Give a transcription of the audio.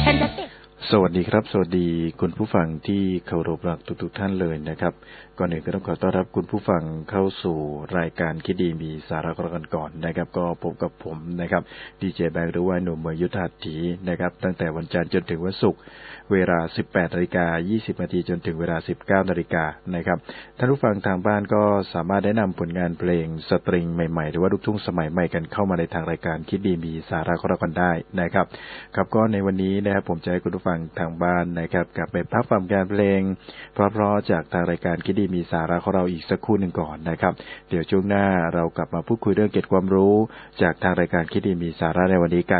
สวัสดีครับสวัสดีคุณผู้ฟังที่เคารพรักทุกท่านเลยนะครับก่อนอื่นก็ต้องขอต้อนรับคุณผู้ฟังเข้าสู่รายการคิดดีมีสาระกันก่อนนะครับก็พบกับผมนะครับดีเจแบงค์หรือว่าหนุ่มเมยุทธาถีนะครับตั้งแต่วันจันทร์จนถึงวันศุกร์เวลา 18:20 น.จนถึงเวลา 19 น.นะครับท่านผู้ฟังทางบ้านก็สามารถแนะนำผลงานเพลงสตริงใหม่ๆหรือว่าลูกทุ่งสมัยใหม่กันเข้ามาในทางรายการคิดดีมีสาระกันได้นะครับครับก็ในวันนี้นะครับผมจะให้คุณผู้ฟังทางบ้านนะครับกลับไปพักฟังการเพลงเพราะๆจากทางรายการคิดดีมีสาระของเราอีกสักครู่หนึ่งก่อนนะครับเดี๋ยวช่วงหน้าเรากลับมาพูดคุยเรื่องเกร็ดความรู้จากทางรายการคิดดีมีสาระในวันนี้กัน